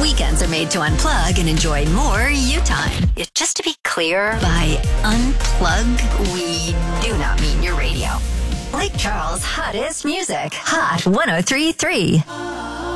Weekends are made to unplug and enjoy more you time. Just to be clear, by unplug, we do not mean your radio. Lake Charles' hottest music. Hot 103.3.